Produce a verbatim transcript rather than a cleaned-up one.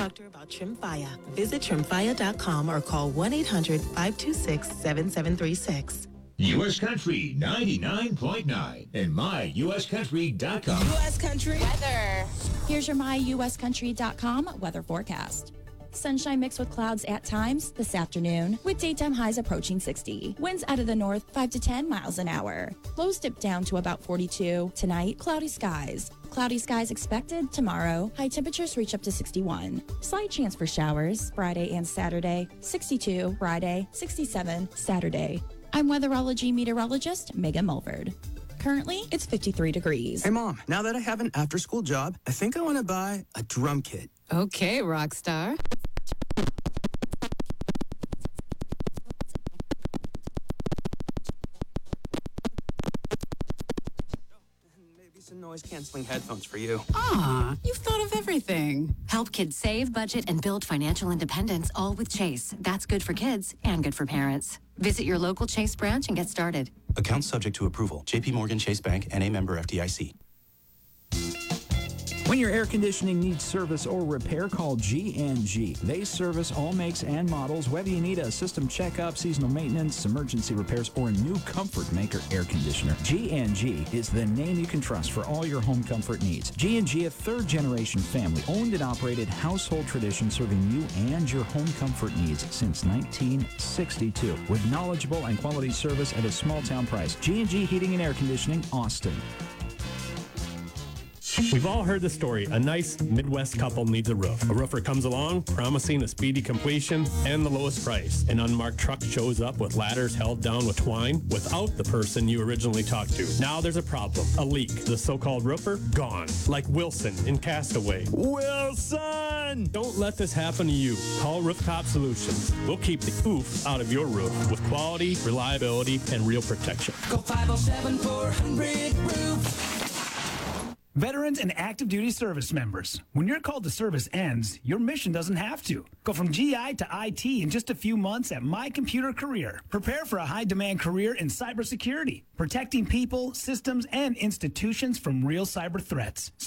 doctor about Tremfya. Visit Tremfya dot com or call one eight hundred five two six seven seven three six. U S Country ninety-nine point nine and my U S country dot com. U S Country weather. Here's your my U S country dot com weather forecast. Sunshine mixed with clouds at times this afternoon, with daytime highs approaching sixty. Winds out of the north, five to ten miles an hour. Lows dip down to about forty-two. Tonight, cloudy skies. Cloudy skies expected tomorrow. High temperatures reach up to sixty-one. Slight chance for showers Friday and Saturday. sixty-two Friday, sixty-seven Saturday. I'm weatherology meteorologist Megan Mulford. Currently, it's fifty-three degrees. Hey, Mom, now that I have an after-school job, I think I want to buy a drum kit. Okay, rock star. Noise-canceling headphones for you. Ah, you've thought of everything. Help kids save, budget, and build financial independence, all with Chase. That's good for kids and good for parents. Visit your local Chase branch and get started. Account subject to approval. J P Morgan Chase Bank, N A member F D I C. When your air conditioning needs service or repair, call G and G. They service all makes and models, whether you need a system checkup, seasonal maintenance, emergency repairs, or a new Comfort Maker air conditioner. G and G is the name you can trust for all your home comfort needs. G and G, a third-generation family, owned and operated household tradition serving you and your home comfort needs since nineteen sixty-two. With knowledgeable and quality service at a small-town price. G and G Heating and Air Conditioning, Austin. We've all heard the story. A nice Midwest couple needs a roof. A roofer comes along, promising a speedy completion and the lowest price. An unmarked truck shows up with ladders held down with twine without the person you originally talked to. Now there's a problem. A leak. The so-called roofer, gone. Like Wilson in Castaway. Wilson! Don't let this happen to you. Call Rooftop Solutions. We'll keep the oof out of your roof with quality, reliability, and real protection. Go five oh seven, four hundred roof. Veterans and active duty service members. When your call to service ends, your mission doesn't have to. Go from G I to I T in just a few months at My Computer Career. Prepare for a high-demand career in cybersecurity, protecting people, systems, and institutions from real cyber threats.